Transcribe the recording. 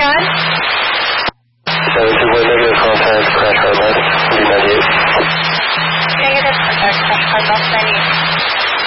ahead. 721 negative contact, crash card left, 98. Negative contact, crash card left, 98.